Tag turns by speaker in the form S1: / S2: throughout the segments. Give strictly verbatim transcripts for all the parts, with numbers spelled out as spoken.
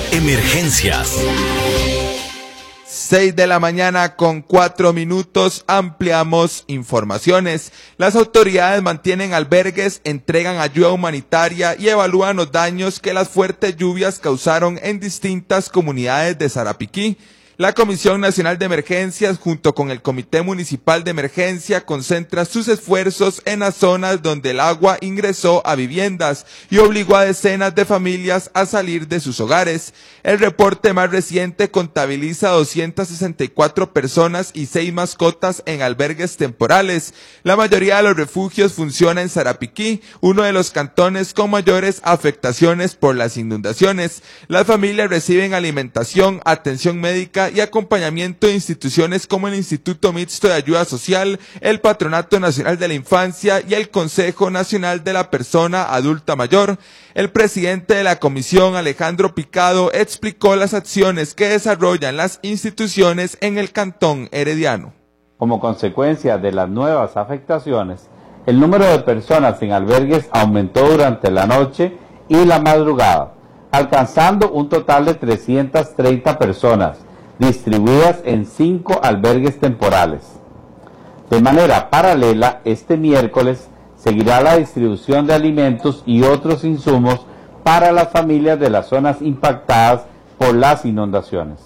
S1: Emergencias.
S2: seis de la mañana con cuatro minutos, ampliamos informaciones. Las autoridades mantienen albergues, entregan ayuda humanitaria y evalúan los daños que las fuertes lluvias causaron en distintas comunidades de Sarapiquí. La Comisión Nacional de Emergencias, junto con el Comité Municipal de Emergencia, concentra sus esfuerzos en las zonas donde el agua ingresó a viviendas y obligó a decenas de familias a salir de sus hogares. El reporte más reciente contabiliza doscientas sesenta y cuatro personas y seis mascotas en albergues temporales. La mayoría de los refugios funciona en Sarapiquí, uno de los cantones con mayores afectaciones por las inundaciones. Las familias reciben alimentación, atención médica y acompañamiento de instituciones como el Instituto Mixto de Ayuda Social, el Patronato Nacional de la Infancia y el Consejo Nacional de la Persona Adulta Mayor. El presidente de la comisión, Alejandro Picado, explicó las acciones que desarrollan las instituciones en el cantón herediano.
S3: Como consecuencia de las nuevas afectaciones, el número de personas en albergues aumentó durante la noche y la madrugada, alcanzando un total de trescientas treinta personas, distribuidas en cinco albergues temporales. De manera paralela, este miércoles seguirá la distribución de alimentos y otros insumos para las familias de las zonas impactadas por las inundaciones.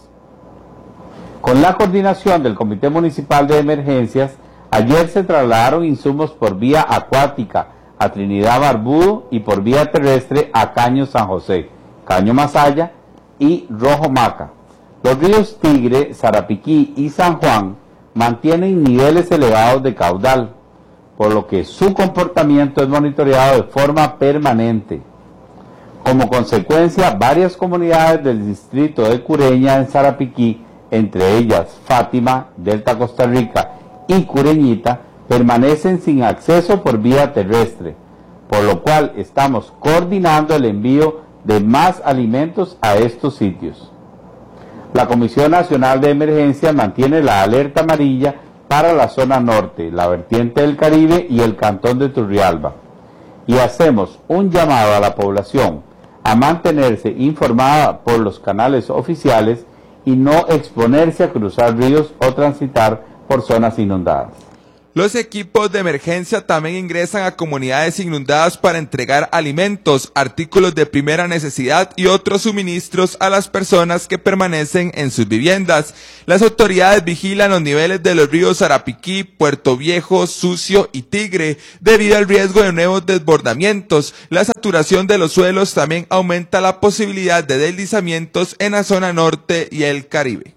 S3: Con la coordinación del Comité Municipal de Emergencias, ayer se trasladaron insumos por vía acuática a Trinidad Barbudo y por vía terrestre a Caño San José, Caño Masaya y Rojo Maca. Los ríos Tigre, Sarapiquí y San Juan mantienen niveles elevados de caudal, por lo que su comportamiento es monitoreado de forma permanente. Como consecuencia, varias comunidades del distrito de Cureña en Sarapiquí, entre ellas Fátima, Delta Costa Rica y Cureñita, permanecen sin acceso por vía terrestre, por lo cual estamos coordinando el envío de más alimentos a estos sitios. La Comisión Nacional de Emergencia mantiene la alerta amarilla para la zona norte, la vertiente del Caribe y el cantón de Turrialba. Y hacemos un llamado a la población a mantenerse informada por los canales oficiales y no exponerse a cruzar ríos o transitar por zonas inundadas.
S2: Los equipos de emergencia también ingresan a comunidades inundadas para entregar alimentos, artículos de primera necesidad y otros suministros a las personas que permanecen en sus viviendas. Las autoridades vigilan los niveles de los ríos Sarapiquí, Puerto Viejo, Sucio y Tigre, debido al riesgo de nuevos desbordamientos. La saturación de los suelos también aumenta la posibilidad de deslizamientos en la zona norte y el Caribe.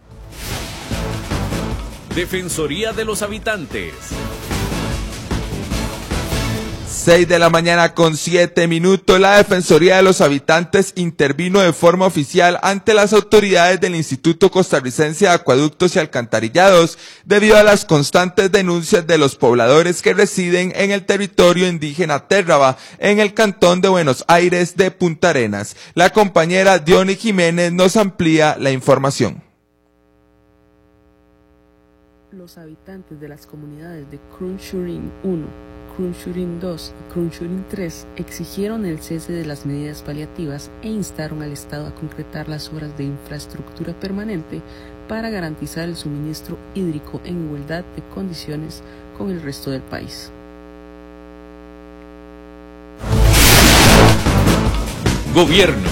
S1: Defensoría de los Habitantes.
S2: seis de la mañana con siete minutos, la Defensoría de los Habitantes intervino de forma oficial ante las autoridades del Instituto Costarricense de Acueductos y Alcantarillados debido a las constantes denuncias de los pobladores que residen en el territorio indígena Térraba, en el cantón de Buenos Aires de Punta Arenas. La compañera Diony Jiménez nos amplía la información.
S4: Los habitantes de las comunidades de Crunchurín uno, Crunchurín dos y Crunchurín tres exigieron el cese de las medidas paliativas e instaron al Estado a concretar las obras de infraestructura permanente para garantizar el suministro hídrico en igualdad de condiciones con el resto del país.
S1: Gobierno.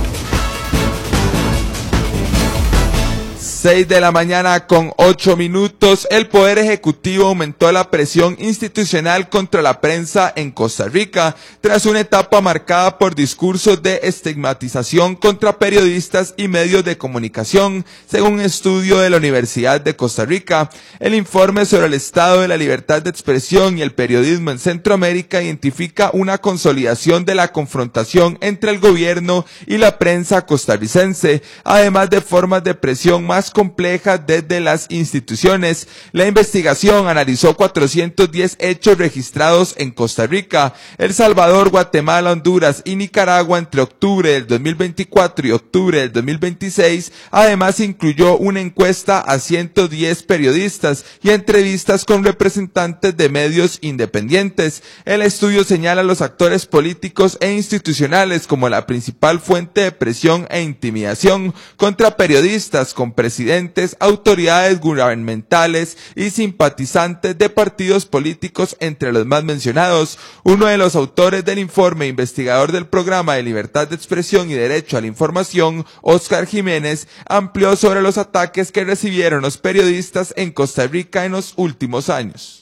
S2: seis de la mañana con ocho minutos, el Poder Ejecutivo aumentó la presión institucional contra la prensa en Costa Rica, tras una etapa marcada por discursos de estigmatización contra periodistas y medios de comunicación, según un estudio de la Universidad de Costa Rica. El informe sobre el estado de la libertad de expresión y el periodismo en Centroamérica identifica una consolidación de la confrontación entre el gobierno y la prensa costarricense, además de formas de presión más complejas desde las instituciones. La investigación analizó cuatrocientos diez hechos registrados en Costa Rica, El Salvador, Guatemala, Honduras y Nicaragua entre octubre del dos mil veinticuatro y octubre del dos mil veintiséis. Además, incluyó una encuesta a ciento diez periodistas y entrevistas con representantes de medios independientes. El estudio señala a los actores políticos e institucionales como la principal fuente de presión e intimidación contra periodistas, con presidentes, autoridades gubernamentales y simpatizantes de partidos políticos entre los más mencionados. Uno de los autores del informe, investigador del Programa de Libertad de Expresión y Derecho a la Información, Óscar Jiménez, amplió sobre los ataques que recibieron los periodistas en Costa Rica en los últimos años.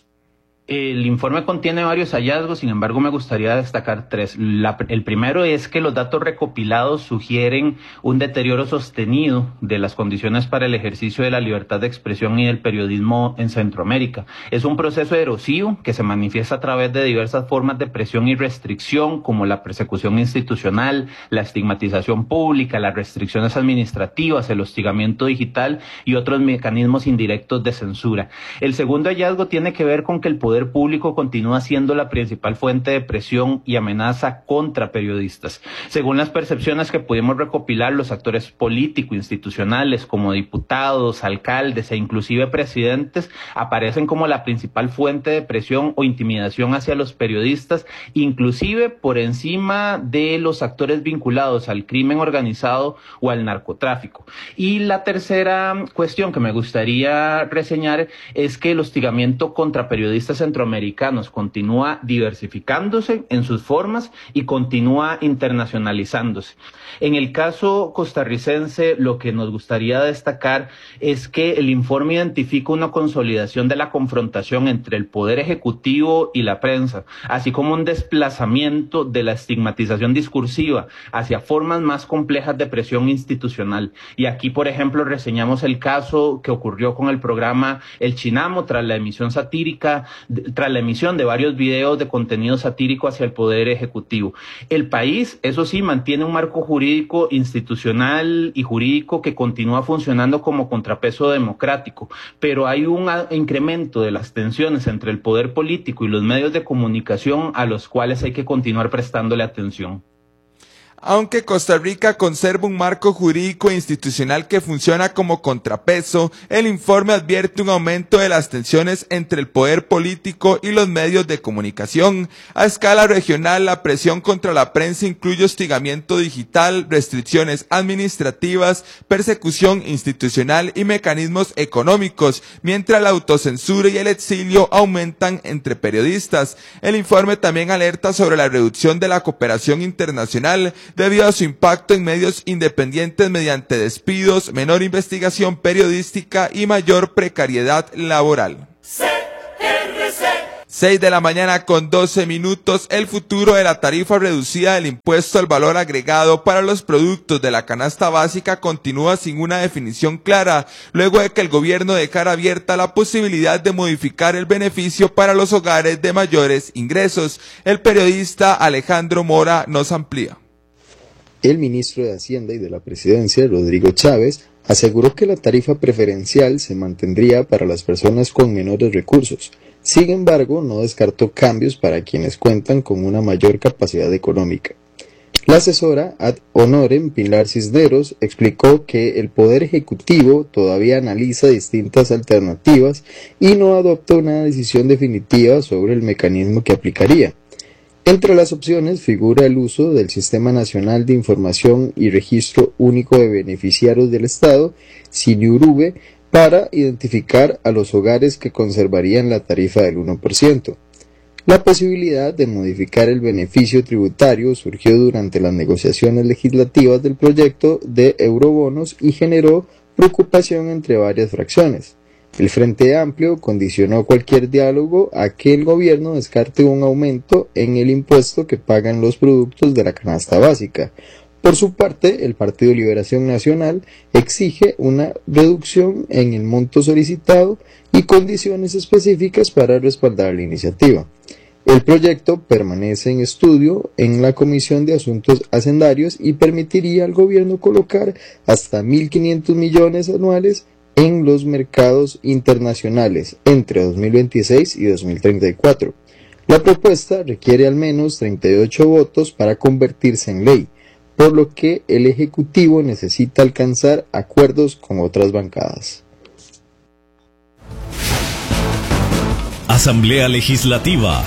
S5: El informe contiene varios hallazgos, sin embargo me gustaría destacar tres. La, el primero es que los datos recopilados sugieren un deterioro sostenido de las condiciones para el ejercicio de la libertad de expresión y del periodismo en Centroamérica. Es un proceso erosivo que se manifiesta a través de diversas formas de presión y restricción, como la persecución institucional, la estigmatización pública, las restricciones administrativas, el hostigamiento digital y otros mecanismos indirectos de censura. El segundo hallazgo tiene que ver con que el poder público continúa siendo la principal fuente de presión y amenaza contra periodistas. Según las percepciones que pudimos recopilar, los actores políticos, institucionales, como diputados, alcaldes e inclusive presidentes, aparecen como la principal fuente de presión o intimidación hacia los periodistas, inclusive por encima de los actores vinculados al crimen organizado o al narcotráfico. Y la tercera cuestión que me gustaría reseñar es que el hostigamiento contra periodistas centroamericanos continúa diversificándose en sus formas y continúa internacionalizándose. En el caso costarricense, lo que nos gustaría destacar es que el informe identifica una consolidación de la confrontación entre el poder ejecutivo y la prensa, así como un desplazamiento de la estigmatización discursiva hacia formas más complejas de presión institucional. Y aquí, por ejemplo, reseñamos el caso que ocurrió con el programa El Chinamo tras la emisión satírica tras la emisión de varios videos de contenido satírico hacia el Poder Ejecutivo. El país, eso sí, mantiene un marco jurídico, institucional y jurídico que continúa funcionando como contrapeso democrático, pero hay un incremento de las tensiones entre el poder político y los medios de comunicación a los cuales hay que continuar prestándole atención.
S2: Aunque Costa Rica conserva un marco jurídico e institucional que funciona como contrapeso, el informe advierte un aumento de las tensiones entre el poder político y los medios de comunicación. A escala regional, la presión contra la prensa incluye hostigamiento digital, restricciones administrativas, persecución institucional y mecanismos económicos, mientras la autocensura y el exilio aumentan entre periodistas. El informe también alerta sobre la reducción de la cooperación internacional, debido a su impacto en medios independientes mediante despidos, menor investigación periodística y mayor precariedad laboral. seis de la mañana con doce minutos, el futuro de la tarifa reducida del impuesto al valor agregado para los productos de la canasta básica continúa sin una definición clara, luego de que el gobierno dejara abierta la posibilidad de modificar el beneficio para los hogares de mayores ingresos. El periodista Alejandro Mora nos amplía.
S6: El ministro de Hacienda y de la Presidencia, Rodrigo Chávez, aseguró que la tarifa preferencial se mantendría para las personas con menores recursos. Sin embargo, no descartó cambios para quienes cuentan con una mayor capacidad económica. La asesora ad honorem Pilar Cisneros explicó que el Poder Ejecutivo todavía analiza distintas alternativas y no adopta una decisión definitiva sobre el mecanismo que aplicaría. Entre las opciones figura el uso del Sistema Nacional de Información y Registro Único de Beneficiarios del Estado, SINIURUBE, para identificar a los hogares que conservarían la tarifa del uno por ciento. La posibilidad de modificar el beneficio tributario surgió durante las negociaciones legislativas del proyecto de eurobonos y generó preocupación entre varias fracciones. El Frente Amplio condicionó cualquier diálogo a que el gobierno descarte un aumento en el impuesto que pagan los productos de la canasta básica. Por su parte, el Partido Liberación Nacional exige una reducción en el monto solicitado y condiciones específicas para respaldar la iniciativa. El proyecto permanece en estudio en la Comisión de Asuntos Hacendarios y permitiría al gobierno colocar hasta mil quinientos millones anuales en los mercados internacionales entre dos mil veintiséis y dos mil treinta y cuatro. La propuesta requiere al menos treinta y ocho votos para convertirse en ley, por lo que el Ejecutivo necesita alcanzar acuerdos con otras bancadas.
S1: Asamblea Legislativa.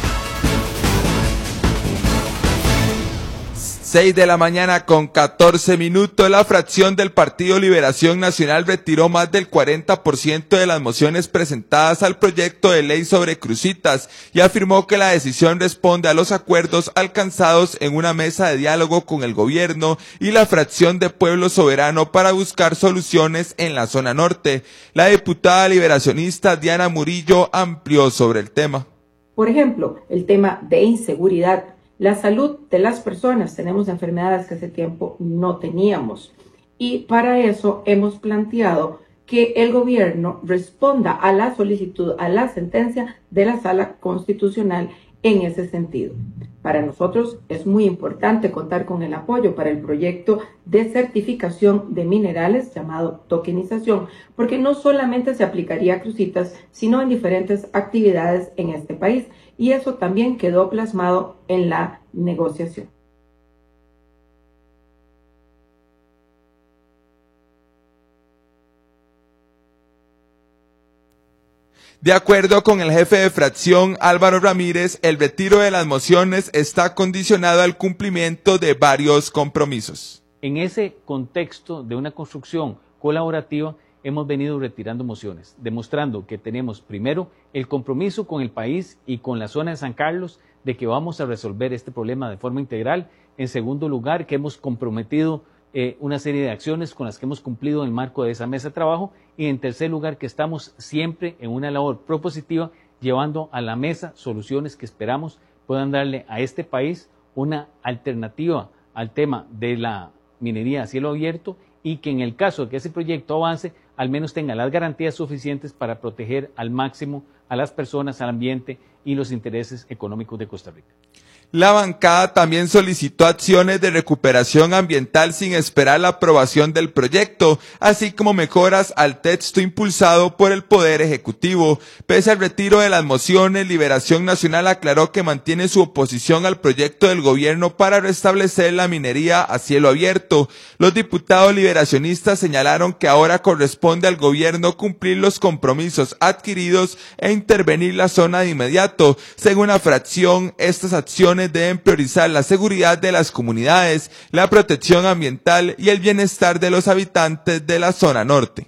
S2: seis de la mañana con catorce minutos, la fracción del Partido Liberación Nacional retiró más del cuarenta por ciento de las mociones presentadas al proyecto de ley sobre crucitas y afirmó que la decisión responde a los acuerdos alcanzados en una mesa de diálogo con el gobierno y la fracción de Pueblo Soberano para buscar soluciones en la zona norte. La diputada liberacionista Diana Murillo amplió sobre el tema.
S7: Por ejemplo, el tema de inseguridad. La salud de las personas, tenemos enfermedades que hace tiempo no teníamos y para eso hemos planteado que el gobierno responda a la solicitud, a la sentencia de la Sala Constitucional en ese sentido. Para nosotros es muy importante contar con el apoyo para el proyecto de certificación de minerales llamado tokenización, porque no solamente se aplicaría a crucitas, sino en diferentes actividades en este país. Y eso también quedó plasmado en la negociación.
S2: De acuerdo con el jefe de fracción Álvaro Ramírez, el retiro de las mociones está condicionado al cumplimiento de varios compromisos.
S8: En ese contexto de una construcción colaborativa, hemos venido retirando mociones, demostrando que tenemos primero el compromiso con el país y con la zona de San Carlos de que vamos a resolver este problema de forma integral. En segundo lugar, que hemos comprometido eh, una serie de acciones con las que hemos cumplido en el marco de esa mesa de trabajo. Y en tercer lugar, que estamos siempre en una labor propositiva, llevando a la mesa soluciones que esperamos puedan darle a este país una alternativa al tema de la minería a cielo abierto y que en el caso de que ese proyecto avance, al menos tenga las garantías suficientes para proteger al máximo a las personas, al ambiente y los intereses económicos de Costa Rica.
S2: La bancada también solicitó acciones de recuperación ambiental sin esperar la aprobación del proyecto, así como mejoras al texto impulsado por el Poder Ejecutivo. Pese al retiro de las mociones, Liberación Nacional aclaró que mantiene su oposición al proyecto del gobierno para restablecer la minería a cielo abierto. Los diputados liberacionistas señalaron que ahora corresponde al gobierno cumplir los compromisos adquiridos e intervenir la zona de inmediato. Según la fracción, estas acciones deben priorizar la seguridad de las comunidades, la protección ambiental y el bienestar de los habitantes de la zona norte.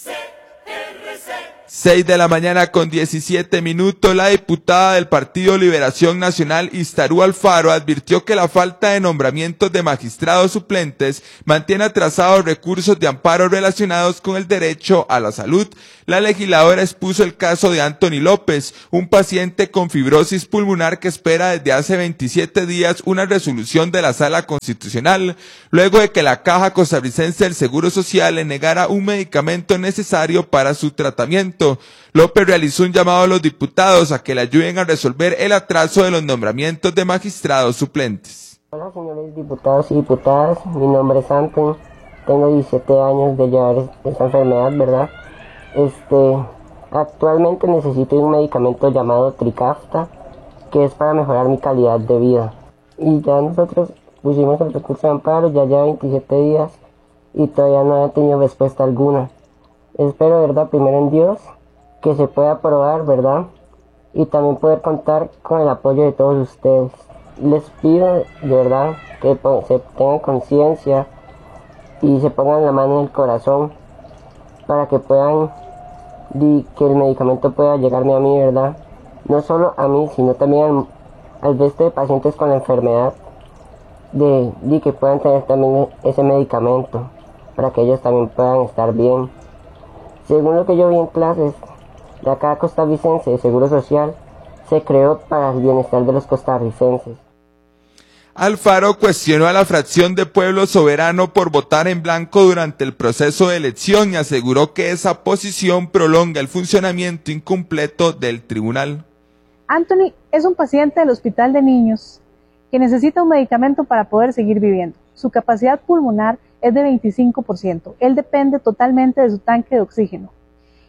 S2: seis de la mañana con diecisiete minutos, la diputada del Partido Liberación Nacional, Istarú Alfaro, advirtió que la falta de nombramientos de magistrados suplentes mantiene atrasados recursos de amparo relacionados con el derecho a la salud. La legisladora expuso el caso de Anthony López, un paciente con fibrosis pulmonar que espera desde hace veintisiete días una resolución de la Sala Constitucional, luego de que la Caja Costarricense del Seguro Social le negara un medicamento necesario para su tratamiento. López realizó un llamado a los diputados a que le ayuden a resolver el atraso de los nombramientos de magistrados suplentes.
S9: Hola señores diputados y diputadas, mi nombre es Anthony, tengo diecisiete años de llevar esta enfermedad, ¿verdad? Este, actualmente necesito un medicamento llamado Trikafta, que es para mejorar mi calidad de vida. Y ya nosotros pusimos el recurso de amparo, ya lleva veintisiete días y todavía no he tenido respuesta alguna. Espero, ¿verdad?, primero en Dios, que se pueda aprobar, ¿verdad? Y también poder contar con el apoyo de todos ustedes. Les pido, de verdad, que se tengan conciencia y se pongan la mano en el corazón para que puedan, y que el medicamento pueda llegarme a mí, ¿verdad? No solo a mí, sino también al, al resto de pacientes con la enfermedad, de, de que puedan tener también ese medicamento, para que ellos también puedan estar bien. Según lo que yo vi en clases, la Caja Costarricense de Seguro Social se creó para el bienestar de los costarricenses.
S2: Alfaro cuestionó a la fracción de Pueblo Soberano por votar en blanco durante el proceso de elección y aseguró que esa posición prolonga el funcionamiento incompleto del tribunal.
S10: Anthony es un paciente del Hospital de Niños que necesita un medicamento para poder seguir viviendo. Su capacidad pulmonar es de veinticinco por ciento. Él depende totalmente de su tanque de oxígeno.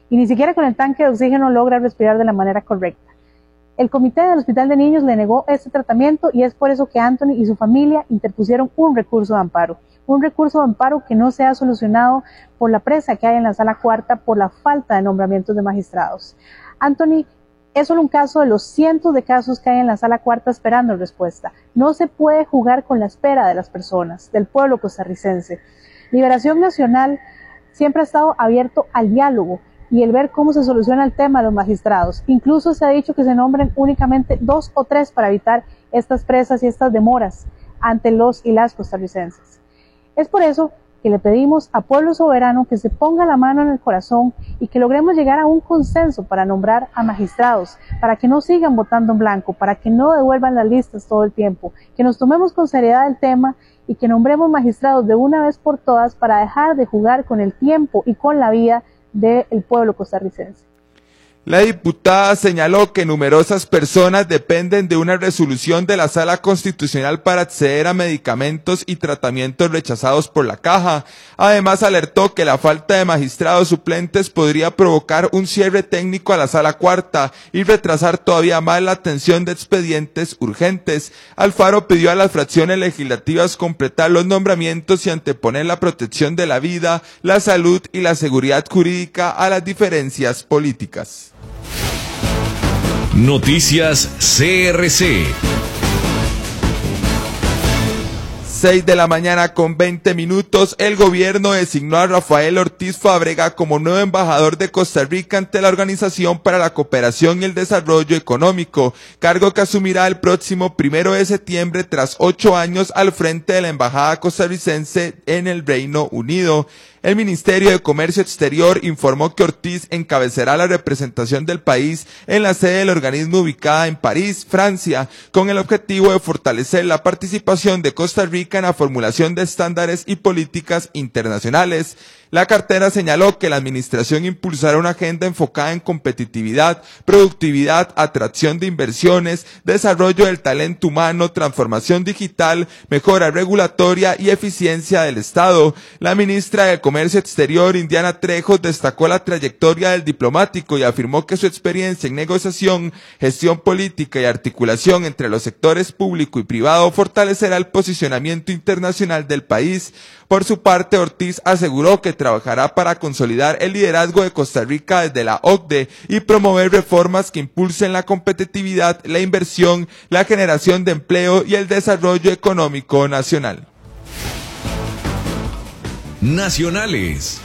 S10: y ni siquiera con el tanque de oxígeno logra respirar de la manera correcta. El comité del Hospital de Niños le negó este tratamiento y es por eso que Anthony y su familia interpusieron un recurso de amparo. Un recurso de amparo que no se ha solucionado por la presa que hay en la sala cuarta por la falta de nombramientos de magistrados. Anthony es solo un caso de los cientos de casos que hay en la sala cuarta esperando respuesta. No se puede jugar con la espera de las personas, del pueblo costarricense. Liberación Nacional siempre ha estado abierto al diálogo y el ver cómo se soluciona el tema de los magistrados. Incluso se ha dicho que se nombren únicamente dos o tres para evitar estas presas y estas demoras ante los y las costarricenses. Es por eso que le pedimos a Pueblo Soberano que se ponga la mano en el corazón y que logremos llegar a un consenso para nombrar a magistrados, para que no sigan votando en blanco, para que no devuelvan las listas todo el tiempo, que nos tomemos con seriedad el tema y que nombremos magistrados de una vez por todas para dejar de jugar con el tiempo y con la vida del pueblo costarricense.
S2: La diputada señaló que numerosas personas dependen de una resolución de la Sala Constitucional para acceder a medicamentos y tratamientos rechazados por la Caja. Además, alertó que la falta de magistrados suplentes podría provocar un cierre técnico a la Sala Cuarta y retrasar todavía más la atención de expedientes urgentes. Alfaro pidió a las fracciones legislativas completar los nombramientos y anteponer la protección de la vida, la salud y la seguridad jurídica a las diferencias políticas.
S1: Noticias C R C.
S2: seis de la mañana con veinte minutos, el gobierno designó a Rafael Ortiz Fábrega como nuevo embajador de Costa Rica ante la Organización para la Cooperación y el Desarrollo Económico, cargo que asumirá el próximo primero de septiembre tras ocho años al frente de la embajada costarricense en el Reino Unido. El Ministerio de Comercio Exterior informó que Ortiz encabezará la representación del país en la sede del organismo ubicada en París, Francia, con el objetivo de fortalecer la participación de Costa Rica en la formulación de estándares y políticas internacionales. La cartera señaló que la administración impulsará una agenda enfocada en competitividad, productividad, atracción de inversiones, desarrollo del talento humano, transformación digital, mejora regulatoria y eficiencia del Estado. La ministra de Comercio Exterior, Indiana Trejos, destacó la trayectoria del diplomático y afirmó que su experiencia en negociación, gestión política y articulación entre los sectores público y privado fortalecerá el posicionamiento internacional del país. Por su parte, Ortiz aseguró que trabajará para consolidar el liderazgo de Costa Rica desde la O C D E y promover reformas que impulsen la competitividad, la inversión, la generación de empleo y el desarrollo económico nacional.
S1: Nacionales.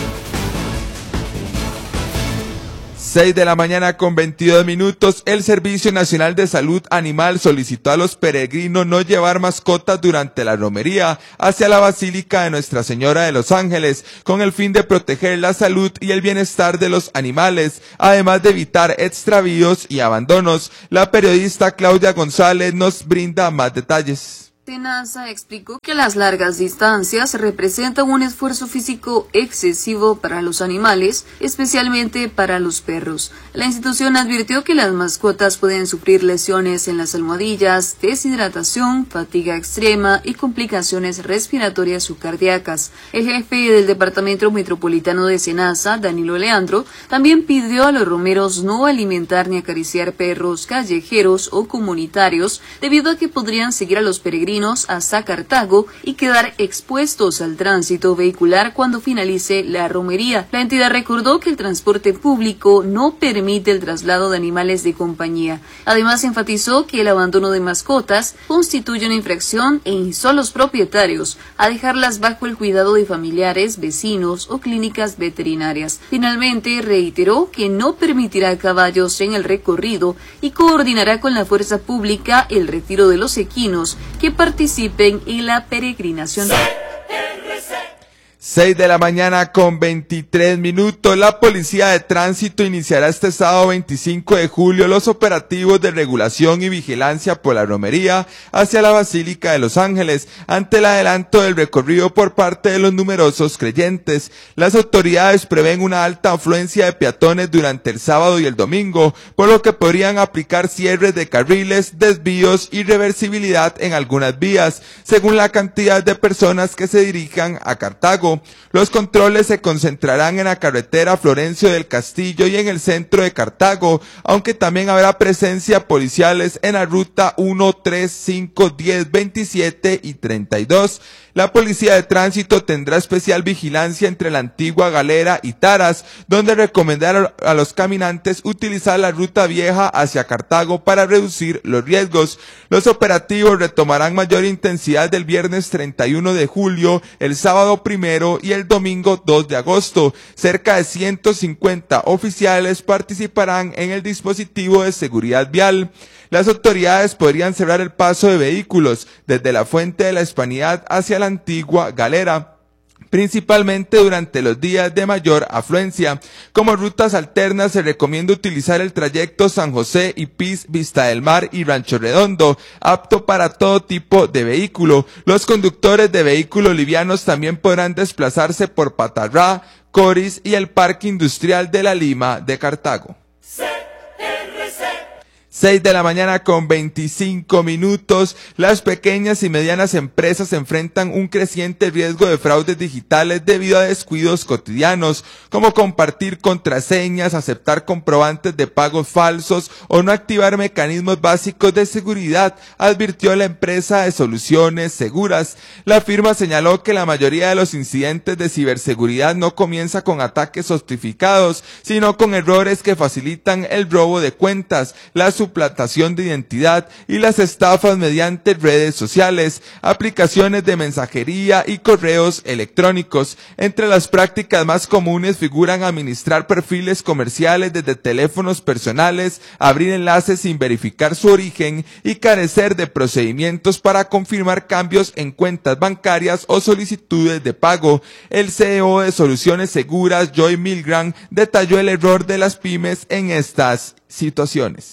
S2: seis de la mañana con veintidós minutos, el Servicio Nacional de Salud Animal solicitó a los peregrinos no llevar mascotas durante la romería hacia la Basílica de Nuestra Señora de los Ángeles, con el fin de proteger la salud y el bienestar de los animales, además de evitar extravíos y abandonos. La periodista Claudia González nos brinda más detalles.
S11: SENASA explicó que las largas distancias representan un esfuerzo físico excesivo para los animales, especialmente para los perros. La institución advirtió que las mascotas pueden sufrir lesiones en las almohadillas, deshidratación, fatiga extrema y complicaciones respiratorias o cardíacas. El jefe del Departamento Metropolitano de SENASA, Danilo Leandro, también pidió a los romeros no alimentar ni acariciar perros callejeros o comunitarios, debido a que podrían seguir a los peregrinos hasta Cartago y quedar expuestos al tránsito vehicular cuando finalice la romería. La entidad recordó que el transporte público no permite el traslado de animales de compañía. Además, enfatizó que el abandono de mascotas constituye una infracción e instó a los propietarios a dejarlas bajo el cuidado de familiares, vecinos o clínicas veterinarias. Finalmente, reiteró que no permitirá caballos en el recorrido y coordinará con la fuerza pública el retiro de los equinos que participen en la peregrinación.
S2: seis de la mañana con veintitrés minutos, la Policía de Tránsito iniciará este sábado veinticinco de julio los operativos de regulación y vigilancia por la romería hacia la Basílica de los Ángeles, ante el adelanto del recorrido por parte de los numerosos creyentes. Las autoridades prevén una alta afluencia de peatones durante el sábado y el domingo, por lo que podrían aplicar cierres de carriles, desvíos y reversibilidad en algunas vías, según la cantidad de personas que se dirijan a Cartago. Cartago. Los controles se concentrarán en la carretera Florencio del Castillo y en el centro de Cartago, aunque también habrá presencia policiales en la ruta uno, tres, cinco, diez, veintisiete y treinta y dos. La Policía de Tránsito tendrá especial vigilancia entre la Antigua Galera y Taras, donde recomendaron a los caminantes utilizar la ruta vieja hacia Cartago para reducir los riesgos. Los operativos retomarán mayor intensidad del viernes treinta y uno de julio, el sábado primero y el domingo dos de agosto. Cerca de ciento cincuenta oficiales participarán en el dispositivo de seguridad vial. Las autoridades podrían cerrar el paso de vehículos desde la Fuente de la Hispanidad hacia la Antigua Galera, principalmente durante los días de mayor afluencia. Como rutas alternas se recomienda utilizar el trayecto San José, Ipiz, Vista del Mar y Rancho Redondo, apto para todo tipo de vehículo. Los conductores de vehículos livianos también podrán desplazarse por Patarrá, Coris y el Parque Industrial de la Lima de Cartago. seis de la mañana con veinticinco minutos. Las pequeñas y medianas empresas enfrentan un creciente riesgo de fraudes digitales debido a descuidos cotidianos, como compartir contraseñas, aceptar comprobantes de pagos falsos o no activar mecanismos básicos de seguridad, advirtió la empresa de Soluciones Seguras. La firma señaló que la mayoría de los incidentes de ciberseguridad no comienza con ataques sofisticados, sino con errores que facilitan el robo de cuentas, la suplantación de identidad y las estafas mediante redes sociales, aplicaciones de mensajería y correos electrónicos. Entre las prácticas más comunes figuran administrar perfiles comerciales desde teléfonos personales, abrir enlaces sin verificar su origen y carecer de procedimientos para confirmar cambios en cuentas bancarias o solicitudes de pago. El C E O de Soluciones Seguras, Joy Milgram, detalló el error de las pymes en estas situaciones.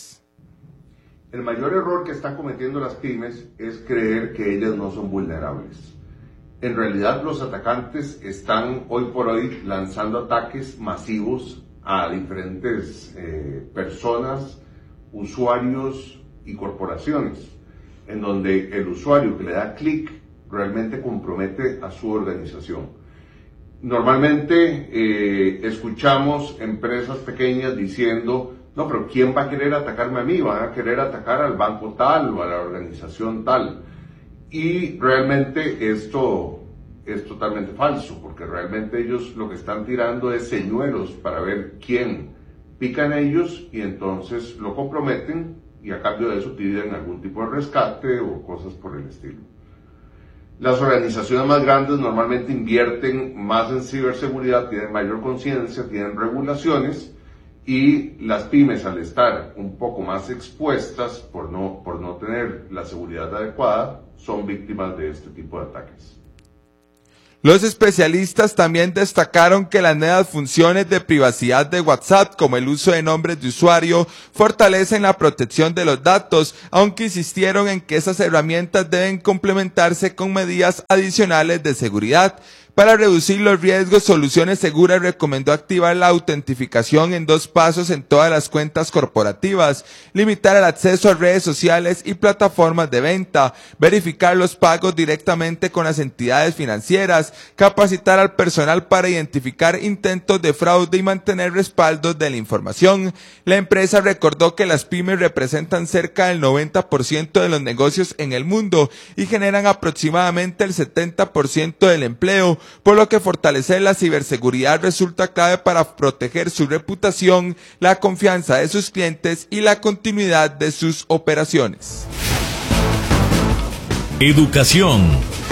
S12: El mayor error que están cometiendo las pymes es creer que ellas no son vulnerables. En realidad, los atacantes están hoy por hoy lanzando ataques masivos a diferentes eh, personas, usuarios y corporaciones, en donde el usuario que le da clic realmente compromete a su organización. Normalmente eh, escuchamos empresas pequeñas diciendo: no, pero ¿quién va a querer atacarme a mí? Van a querer atacar al banco tal o a la organización tal. Y realmente esto es totalmente falso, porque realmente ellos lo que están tirando es señuelos para ver quién pican ellos y entonces lo comprometen y a cambio de eso piden algún tipo de rescate o cosas por el estilo. Las organizaciones más grandes normalmente invierten más en ciberseguridad, tienen mayor conciencia, tienen regulaciones. Y las pymes, al estar un poco más expuestas por no, por no tener la seguridad adecuada, son víctimas de este tipo de ataques.
S2: Los especialistas también destacaron que las nuevas funciones de privacidad de WhatsApp, como el uso de nombres de usuario, fortalecen la protección de los datos, aunque insistieron en que esas herramientas deben complementarse con medidas adicionales de seguridad. Para reducir los riesgos, Soluciones Seguras recomendó activar la autentificación en dos pasos en todas las cuentas corporativas, limitar el acceso a redes sociales y plataformas de venta, verificar los pagos directamente con las entidades financieras, capacitar al personal para identificar intentos de fraude y mantener respaldos de la información. La empresa recordó que las pymes representan cerca del noventa por ciento de los negocios en el mundo y generan aproximadamente el setenta por ciento del empleo, por lo que fortalecer la ciberseguridad resulta clave para proteger su reputación, la confianza de sus clientes y la continuidad de sus operaciones.
S1: Educación.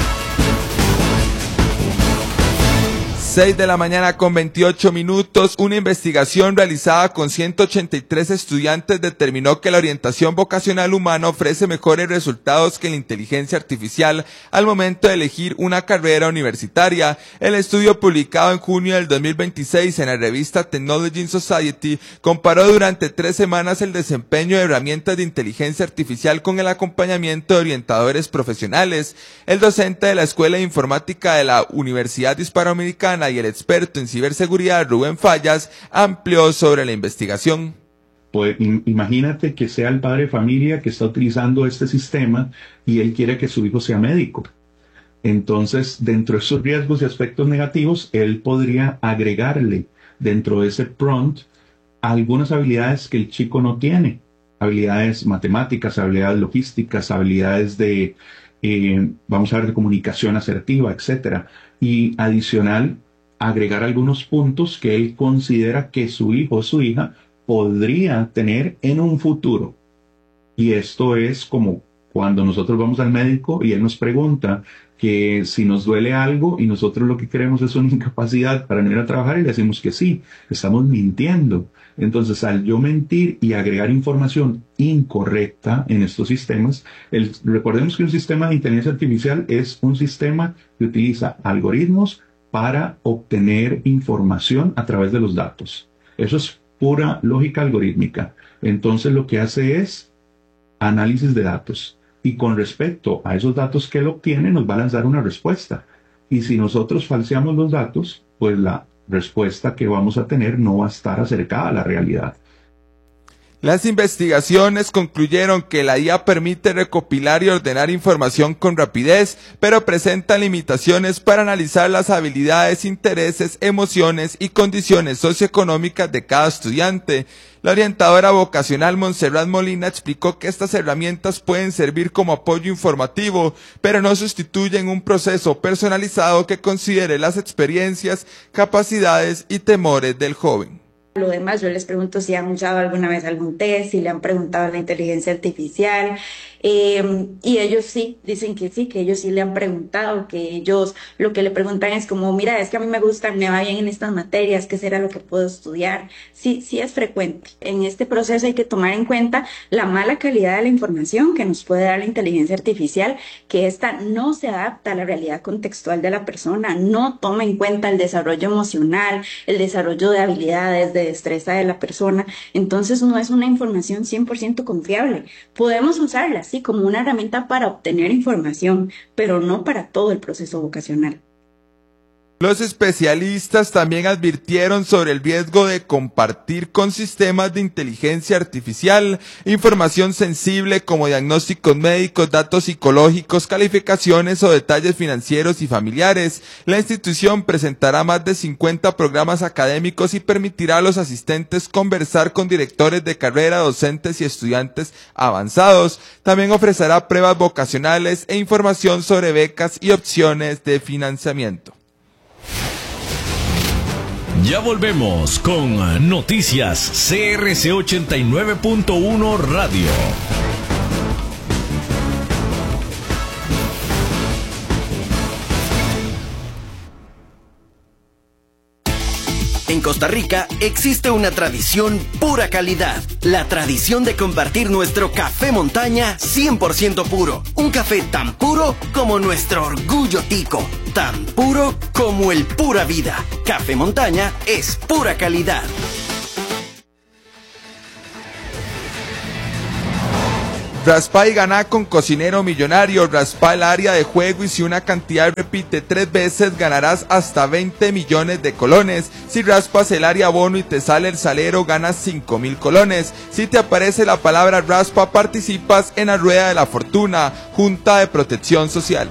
S2: seis de la mañana con veintiocho minutos, una investigación realizada con ciento ochenta y tres estudiantes determinó que la orientación vocacional humana ofrece mejores resultados que la inteligencia artificial al momento de elegir una carrera universitaria. El estudio, publicado en junio del dos mil veintiséis en la revista Technology in Society, comparó durante tres semanas el desempeño de herramientas de inteligencia artificial con el acompañamiento de orientadores profesionales. El docente de la Escuela de Informática de la Universidad Hispanoamericana y el experto en ciberseguridad Rubén Fallas amplió sobre la investigación.
S13: Pues, imagínate que sea el padre de familia que está utilizando este sistema y él quiere que su hijo sea médico. Entonces, dentro de esos riesgos y aspectos negativos, él podría agregarle dentro de ese prompt algunas habilidades que el chico no tiene. Habilidades matemáticas, habilidades logísticas, habilidades de, eh, vamos a ver, de comunicación asertiva, etcétera. Y adicional, agregar algunos puntos que él considera que su hijo o su hija podría tener en un futuro. Y esto es como cuando nosotros vamos al médico y él nos pregunta que si nos duele algo y nosotros lo que queremos es una incapacidad para no ir a trabajar y le decimos que sí, estamos mintiendo. Entonces, al yo mentir y agregar información incorrecta en estos sistemas, el, recordemos que un sistema de inteligencia artificial es un sistema que utiliza algoritmos para obtener información a través de los datos. Eso es pura lógica algorítmica. Entonces, lo que hace es análisis de datos. Y con respecto a esos datos que él obtiene, nos va a lanzar una respuesta. Y si nosotros falseamos los datos, pues la respuesta que vamos a tener no va a estar acercada a la realidad.
S2: Las investigaciones concluyeron que la I A permite recopilar y ordenar información con rapidez, pero presenta limitaciones para analizar las habilidades, intereses, emociones y condiciones socioeconómicas de cada estudiante. La orientadora vocacional Montserrat Molina explicó que estas herramientas pueden servir como apoyo informativo, pero no sustituyen un proceso personalizado que considere las experiencias, capacidades y temores del joven.
S14: Lo demás, yo les pregunto si han usado alguna vez algún test, si le han preguntado a la inteligencia artificial, eh, y ellos sí, dicen que sí, que ellos sí le han preguntado, que ellos lo que le preguntan es como, mira, es que a mí me gusta, me va bien en estas materias, ¿qué será lo que puedo estudiar? Sí, sí es frecuente. En este proceso hay que tomar en cuenta la mala calidad de la información que nos puede dar la inteligencia artificial, que esta no se adapta a la realidad contextual de la persona, no toma en cuenta el desarrollo emocional, el desarrollo de habilidades, de destreza de la persona. Entonces no es una información cien por ciento confiable. Podemos usarla así como una herramienta para obtener información, pero no para todo el proceso vocacional.
S2: Los especialistas también advirtieron sobre el riesgo de compartir con sistemas de inteligencia artificial información sensible como diagnósticos médicos, datos psicológicos, calificaciones o detalles financieros y familiares. La institución presentará más de cincuenta programas académicos y permitirá a los asistentes conversar con directores de carrera, docentes y estudiantes avanzados. También ofrecerá pruebas vocacionales e información sobre becas y opciones de financiamiento.
S1: Ya volvemos con Noticias C R C ochenta y nueve punto uno Radio.
S15: En Costa Rica existe una tradición pura calidad, la tradición de compartir nuestro café montaña cien por ciento puro, un café tan puro como nuestro orgullo tico, tan puro como el pura vida. Café montaña es pura calidad.
S2: Raspa y gana con Cocinero Millonario. Raspa el área de juego y si una cantidad repite tres veces ganarás hasta veinte millones de colones. Si raspas el área bono y te sale el salero ganas cinco mil colones. Si te aparece la palabra raspa participas en la rueda de la fortuna. Junta de Protección Social.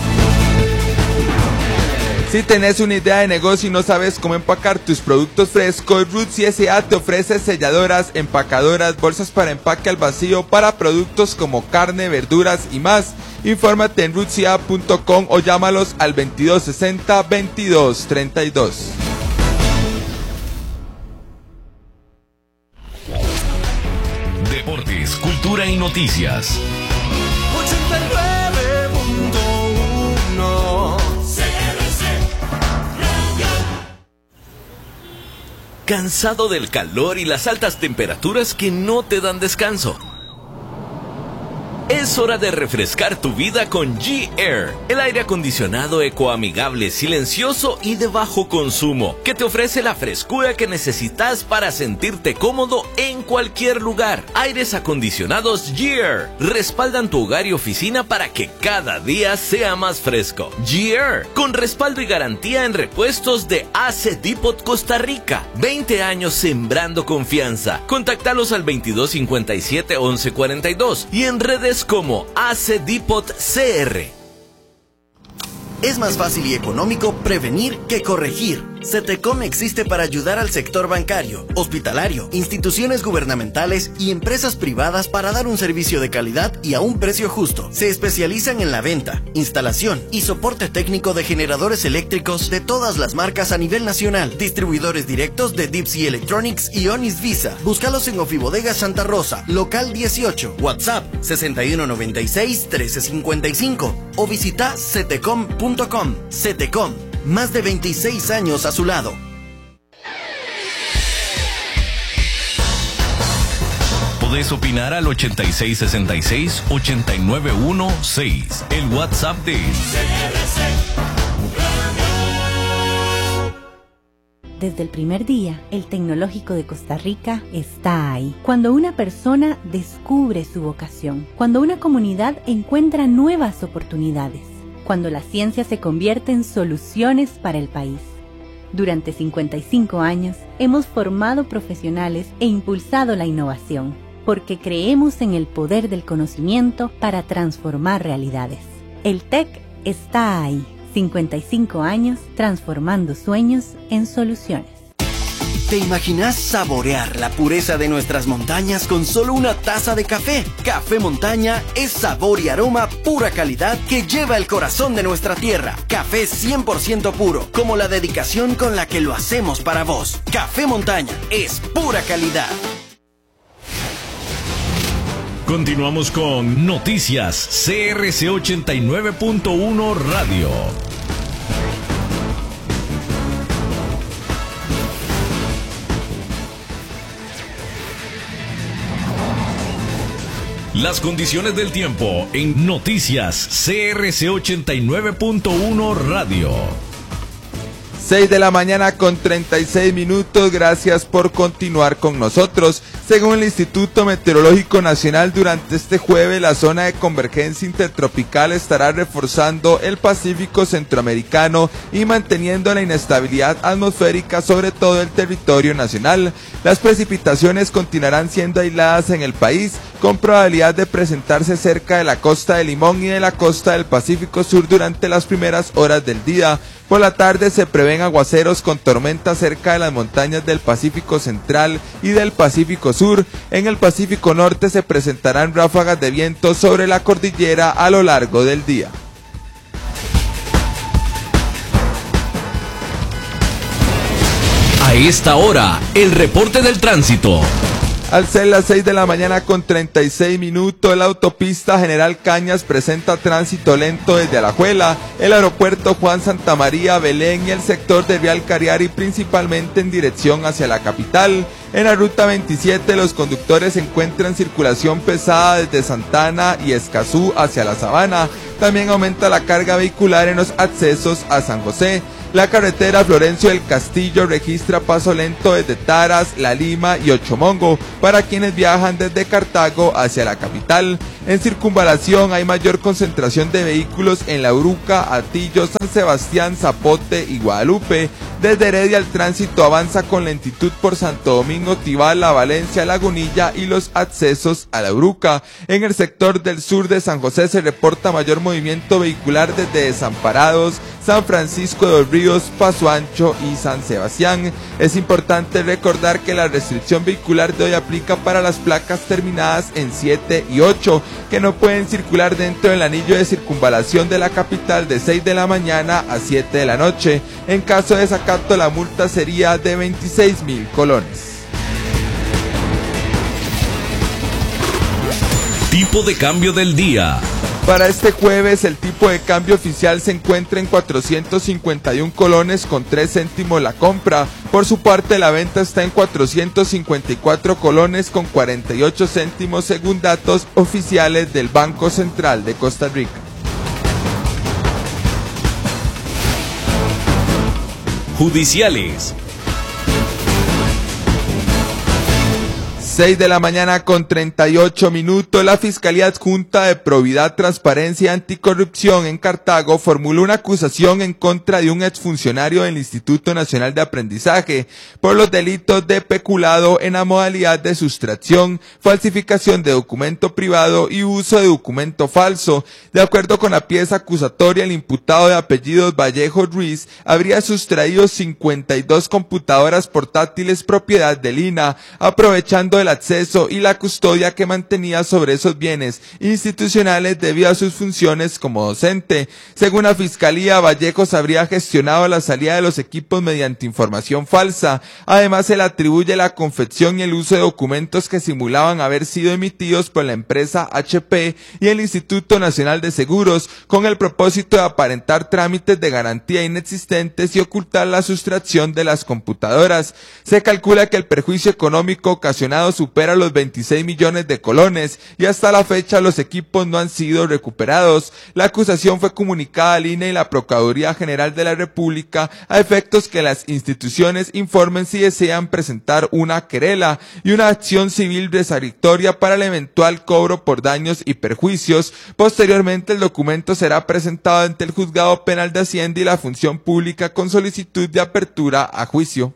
S2: Si tenés una idea de negocio y no sabes cómo empacar tus productos frescos, Roots S A te ofrece selladoras, empacadoras, bolsas para empaque al vacío para productos como carne, verduras y más. Infórmate en roots c a punto com o llámalos al veintidós sesenta, veintidós treinta y dos.
S1: Deportes, cultura y noticias.
S16: ochenta y nueve punto uno
S1: ¿Cansado del calor y las altas temperaturas que no te dan descanso? Es hora de refrescar tu vida con G-Air, el aire acondicionado ecoamigable, silencioso y de bajo consumo, que te ofrece la frescura que necesitas para sentirte cómodo en cualquier lugar. Aires acondicionados G-Air respaldan tu hogar y oficina para que cada día sea más fresco. G-Air, con respaldo y garantía en repuestos de A C Depot Costa Rica. veinte años sembrando confianza. Contáctalos al veintidós cincuenta y siete, once cuarenta y dos y en redes como A C Depot C R.
S15: Es más fácil y económico prevenir que corregir. CETECOM existe para ayudar al sector bancario, hospitalario, instituciones gubernamentales y empresas privadas para dar un servicio de calidad y a un precio justo. Se especializan en la venta, instalación y soporte técnico de generadores eléctricos de todas las marcas a nivel nacional. Distribuidores directos de Deep Sea Electronics y Onis Visa. Búscalos en Ofibodega Santa Rosa, local dieciocho, WhatsApp sesenta y uno noventa y seis trece cincuenta y cinco o visita cetecom punto com. CETECOM, más de veintiséis años a su lado.
S1: Podés opinar al ochenta y seis sesenta y seis ochenta y nueve dieciséis, el WhatsApp de
S17: Desde el primer día, el Tecnológico de Costa Rica está ahí. Cuando una persona descubre su vocación, cuando una comunidad encuentra nuevas oportunidades, cuando la ciencia se convierte en soluciones para el país. Durante cincuenta y cinco años, hemos formado profesionales e impulsado la innovación, porque creemos en el poder del conocimiento para transformar realidades. El T E C está ahí. cincuenta y cinco años transformando sueños en soluciones.
S15: ¿Te imaginas saborear la pureza de nuestras montañas con solo una taza de café? Café Montaña es sabor y aroma pura calidad que lleva el corazón de nuestra tierra. Café cien por ciento puro, como la dedicación con la que lo hacemos para vos. Café Montaña es pura calidad.
S1: Continuamos con Noticias C R C ochenta y nueve punto uno Radio. Las condiciones del tiempo en Noticias C R C ochenta y nueve punto uno Radio.
S2: seis de la mañana con treinta y seis minutos, gracias por continuar con nosotros. Según el Instituto Meteorológico Nacional, durante este jueves la zona de convergencia intertropical estará reforzando el Pacífico centroamericano y manteniendo la inestabilidad atmosférica sobre todo el territorio nacional. Las precipitaciones continuarán siendo aisladas en el país, con probabilidad de presentarse cerca de la costa de Limón y de la costa del Pacífico Sur durante las primeras horas del día. Por la tarde se prevén aguaceros con tormentas cerca de las montañas del Pacífico Central y del Pacífico Sur. En el Pacífico Norte se presentarán ráfagas de viento sobre la cordillera a lo largo del día.
S1: A esta hora, el reporte del tránsito.
S2: Al ser las seis de la mañana con treinta y seis minutos, la autopista General Cañas presenta tránsito lento desde Alajuela, el aeropuerto Juan Santamaría, Belén y el sector de Real Cariari, principalmente en dirección hacia la capital. En la ruta veintisiete los conductores encuentran circulación pesada desde Santana y Escazú hacia la Sabana. También aumenta la carga vehicular en los accesos a San José. La carretera Florencio del Castillo registra paso lento desde Taras, La Lima y Ochomongo para quienes viajan desde Cartago hacia la capital. En circunvalación hay mayor concentración de vehículos en La Uruca, Atillo, San Sebastián, Zapote y Guadalupe. Desde Heredia el tránsito avanza con lentitud por Santo Domingo, Tibala, Valencia, Lagunilla y los accesos a La Uruca. En el sector del sur de San José se reporta mayor movimiento vehicular desde Desamparados, San Francisco de los Ríos, Paso Ancho y San Sebastián. Es importante recordar que la restricción vehicular de hoy aplica para las placas terminadas en siete y ocho, que no pueden circular dentro del anillo de circunvalación de la capital de seis de la mañana a siete de la noche. En caso de desacato, la multa sería de veintiséis mil colones.
S1: Tipo de cambio del día.
S2: Para este jueves el tipo de cambio oficial se encuentra en cuatrocientos cincuenta y uno colones con tres céntimos la compra. Por su parte la venta está en cuatrocientos cincuenta y cuatro colones con cuarenta y ocho céntimos según datos oficiales del Banco Central de Costa Rica.
S1: Judiciales.
S2: seis de la mañana con treinta y ocho minutos, la Fiscalía Adjunta de Probidad, Transparencia y Anticorrupción en Cartago formuló una acusación en contra de un exfuncionario del Instituto Nacional de Aprendizaje por los delitos de peculado en la modalidad de sustracción, falsificación de documento privado y uso de documento falso. De acuerdo con la pieza acusatoria, el imputado de apellidos Vallejo Ruiz habría sustraído cincuenta y dos computadoras portátiles propiedad del I N A, aprovechando el acceso y la custodia que mantenía sobre esos bienes institucionales debido a sus funciones como docente. Según la Fiscalía, Vallejos habría gestionado la salida de los equipos mediante información falsa. Además, se le atribuye la confección y el uso de documentos que simulaban haber sido emitidos por la empresa H P y el Instituto Nacional de Seguros, con el propósito de aparentar trámites de garantía inexistentes y ocultar la sustracción de las computadoras. Se calcula que el perjuicio económico ocasionado supera los veintiséis millones de colones y hasta la fecha los equipos no han sido recuperados. La acusación fue comunicada al I N E y la Procuraduría General de la República a efectos que las instituciones informen si desean presentar una querela y una acción civil resarcitoria para el eventual cobro por daños y perjuicios. Posteriormente, el documento será presentado ante el Juzgado Penal de Hacienda y la Función Pública con solicitud de apertura a juicio.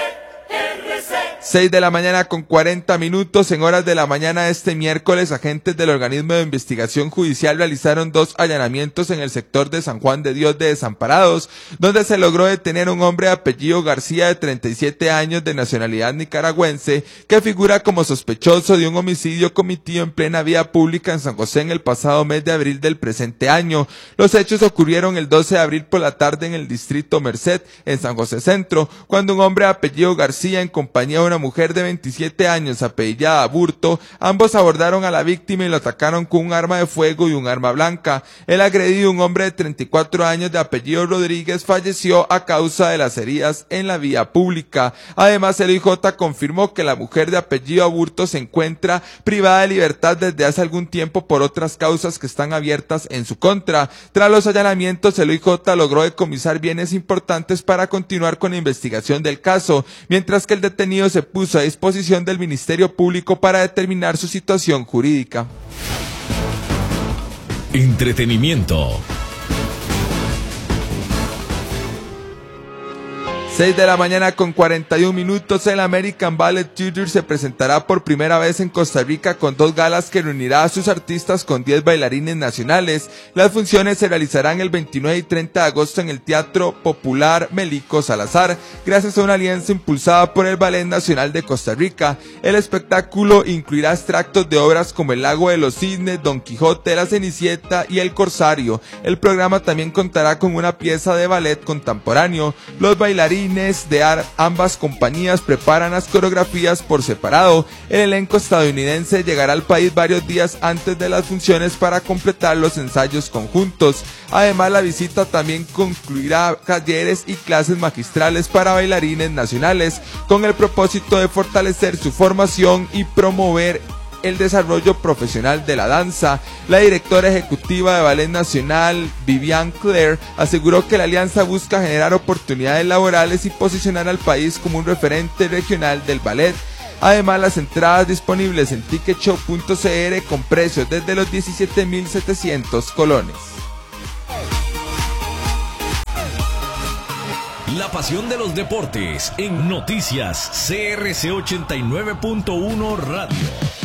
S2: seis de la mañana con cuarenta minutos, en horas de la mañana de este miércoles, agentes del Organismo de Investigación Judicial realizaron dos allanamientos en el sector de San Juan de Dios de Desamparados, donde se logró detener a un hombre de apellido García de treinta y siete años de nacionalidad nicaragüense, que figura como sospechoso de un homicidio cometido en plena vía pública en San José en el pasado mes de abril del presente año. Los hechos ocurrieron el doce de abril por la tarde en el distrito Merced, en San José Centro, cuando un hombre de apellido García, en compañía de una mujer de veintisiete años apellidada Burto, ambos abordaron a la víctima y lo atacaron con un arma de fuego y un arma blanca. El agredido, un hombre de treinta y cuatro años de apellido Rodríguez, falleció a causa de las heridas en la vía pública. Además, el I J confirmó que la mujer de apellido Burto se encuentra privada de libertad desde hace algún tiempo por otras causas que están abiertas en su contra. Tras los allanamientos, el I J logró decomisar bienes importantes para continuar con la investigación del caso, mientras que el detenido se puso a disposición del Ministerio Público para determinar su situación jurídica.
S1: Entretenimiento.
S2: seis de la mañana con cuarenta y un minutos, el American Ballet Theatre se presentará por primera vez en Costa Rica con dos galas que reunirá a sus artistas con diez bailarines nacionales. Las funciones se realizarán el veintinueve y treinta de agosto en el Teatro Popular Melico Salazar, gracias a una alianza impulsada por el Ballet Nacional de Costa Rica. El espectáculo incluirá extractos de obras como El Lago de los Cisnes, Don Quijote, La Cenicienta y El Corsario. El programa también contará con una pieza de ballet contemporáneo. Los bailarines de ambas compañías preparan las coreografías por separado. El elenco estadounidense llegará al país varios días antes de las funciones para completar los ensayos conjuntos. Además, la visita también concluirá talleres y clases magistrales para bailarines nacionales, con el propósito de fortalecer su formación y promover el desarrollo profesional de la danza. La directora ejecutiva de Ballet Nacional, Vivian Claire, aseguró que la alianza busca generar oportunidades laborales y posicionar al país como un referente regional del ballet. Además, las entradas disponibles en ticket show punto c r con precios desde los diecisiete mil setecientos colones.
S1: La pasión de los deportes en Noticias C R C ochenta y nueve punto uno Radio.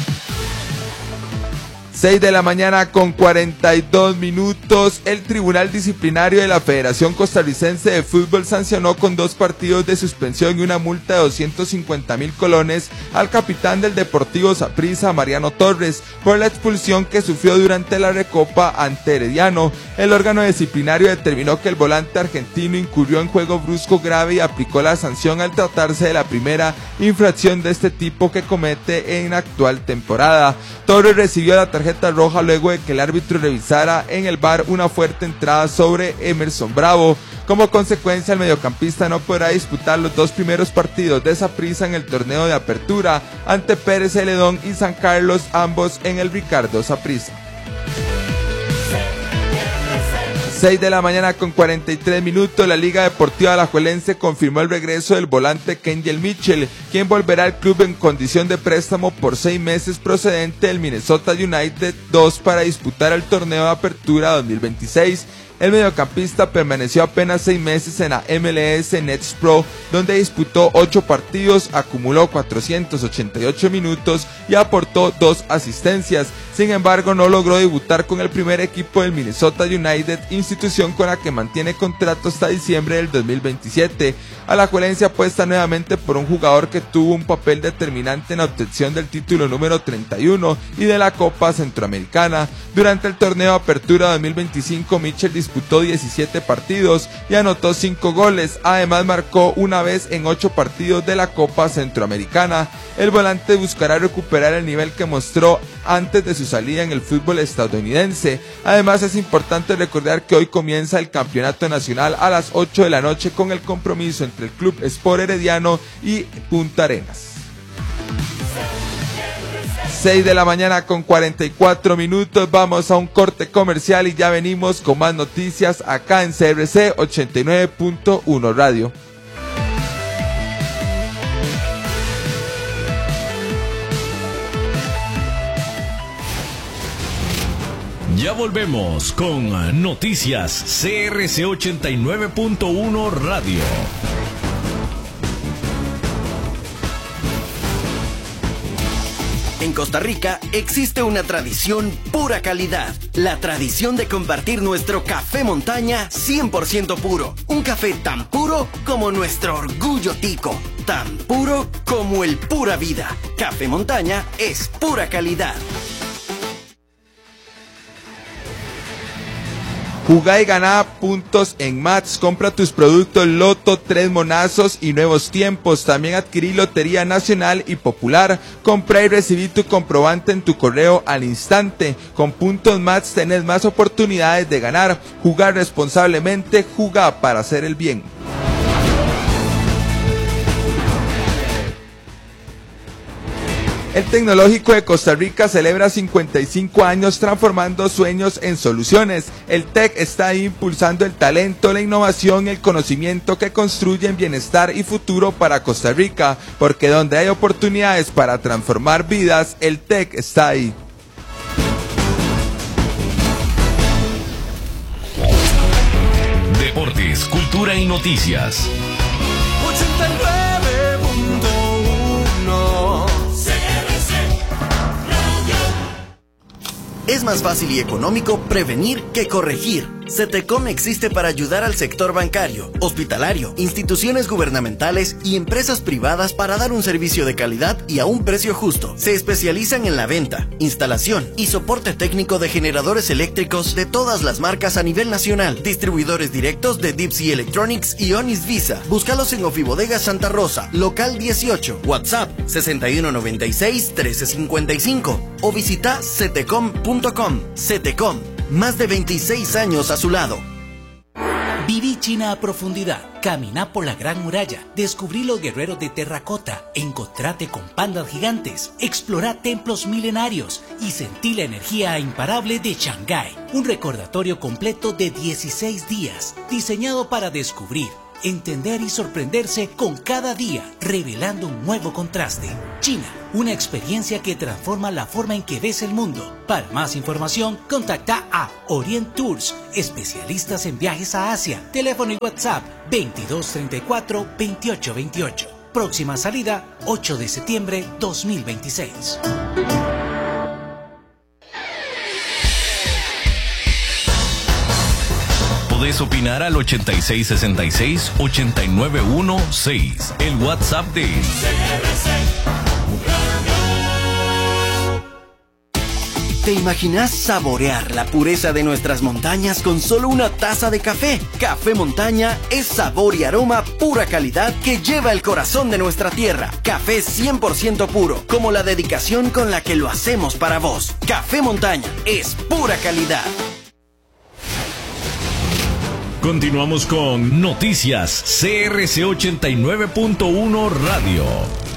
S2: seis de la mañana con cuarenta y dos minutos, el Tribunal Disciplinario de la Federación Costarricense de Fútbol sancionó con dos partidos de suspensión y una multa de doscientos cincuenta mil colones al capitán del Deportivo Saprissa, Mariano Torres, por la expulsión que sufrió durante la Recopa ante Herediano. El órgano disciplinario determinó que el volante argentino incurrió en juego brusco grave y aplicó la sanción al tratarse de la primera infracción de este tipo que comete en la actual temporada. Torres recibió la tarjeta roja luego de que el árbitro revisara en el V A R una fuerte entrada sobre Emerson Bravo. Como consecuencia, el mediocampista no podrá disputar los dos primeros partidos de Saprissa en el torneo de apertura ante Pérez Celedón y San Carlos, ambos en el Ricardo Saprissa. seis de la mañana con cuarenta y tres minutos, la Liga Deportiva Alajuelense confirmó el regreso del volante Kenjel Mitchell, quien volverá al club en condición de préstamo por seis meses procedente del Minnesota United dos para disputar el torneo de apertura dos mil veintiséis. El mediocampista permaneció apenas seis meses en la M L S Nets Pro, donde disputó ocho partidos, acumuló cuatrocientos ochenta y ocho minutos y aportó dos asistencias. Sin embargo, no logró debutar con el primer equipo del Minnesota United, institución con la que mantiene contrato hasta diciembre del dos mil veintisiete. Alajuelense apuesta nuevamente por un jugador que tuvo un papel determinante en la obtención del título número treinta y uno y de la Copa Centroamericana. Durante el torneo de apertura dos mil veinticinco, Mitchell disputó diecisiete partidos y anotó cinco goles, además marcó una vez en ocho partidos de la Copa Centroamericana. El volante buscará recuperar el nivel que mostró antes de su salida en el fútbol estadounidense. Además, es importante recordar que hoy comienza el campeonato nacional a las ocho de la noche con el compromiso entre el Club Sport Herediano y Punta Arenas. seis de la mañana con cuarenta y cuatro minutos, vamos a un corte comercial y ya venimos con más noticias acá en C R C ochenta y nueve punto uno Radio.
S1: Ya volvemos con Noticias C R C ochenta y nueve punto uno Radio.
S15: En Costa Rica existe una tradición pura calidad, la tradición de compartir nuestro café montaña cien por ciento puro, un café tan puro como nuestro orgullo tico, tan puro como el pura vida. Café montaña es pura calidad.
S2: Jugá y ganá puntos en Mats. Compra tus productos Loto, Tres Monazos y Nuevos Tiempos. También adquirí Lotería Nacional y Popular. Compra y recibí tu comprobante en tu correo al instante. Con puntos Mats tenés más oportunidades de ganar. Jugar responsablemente, jugá para hacer el bien. El Tecnológico de Costa Rica celebra cincuenta y cinco años transformando sueños en soluciones. El TEC está ahí impulsando el talento, la innovación y el conocimiento que construyen bienestar y futuro para Costa Rica, porque donde hay oportunidades para transformar vidas, el TEC está ahí.
S1: Deportes, cultura y noticias.
S16: ochenta y nueve punto uno
S15: Es más fácil y económico prevenir que corregir. CETECOM existe para ayudar al sector bancario, hospitalario, instituciones gubernamentales y empresas privadas para dar un servicio de calidad y a un precio justo. Se especializan en la venta, instalación y soporte técnico de generadores eléctricos de todas las marcas a nivel nacional. Distribuidores directos de Deep Sea Electronics y Onis Visa. Búscalos en Ofibodega Santa Rosa, local dieciocho, WhatsApp sesenta y uno noventa y seis trece cincuenta y cinco o visita cetecom punto com. CETECOM, más de veintiséis años a su lado.
S18: Viví China a profundidad, caminá por la Gran Muralla, descubrí los guerreros de terracota, encontrate con pandas gigantes, explorá templos milenarios y sentí la energía imparable de Shanghái. Un recordatorio completo de dieciséis días, diseñado para descubrir, entender y sorprenderse con cada día, revelando un nuevo contraste. China, una experiencia que transforma la forma en que ves el mundo. Para más información, contacta a Orient Tours, especialistas en viajes a Asia. Teléfono y WhatsApp veintidós treinta y cuatro veintiocho veintiocho. Próxima salida ocho de septiembre dos mil veintiséis.
S1: Podés opinar al ochenta y seis sesenta y seis ochenta y nueve dieciséis, el WhatsApp de C R C.
S15: ¿Te imaginas saborear la pureza de nuestras montañas con solo una taza de café? Café Montaña es sabor y aroma pura calidad que lleva el corazón de nuestra tierra. Café cien por ciento puro, como la dedicación con la que lo hacemos para vos. Café Montaña es pura calidad.
S1: Continuamos con Noticias C R C ochenta y nueve punto uno Radio.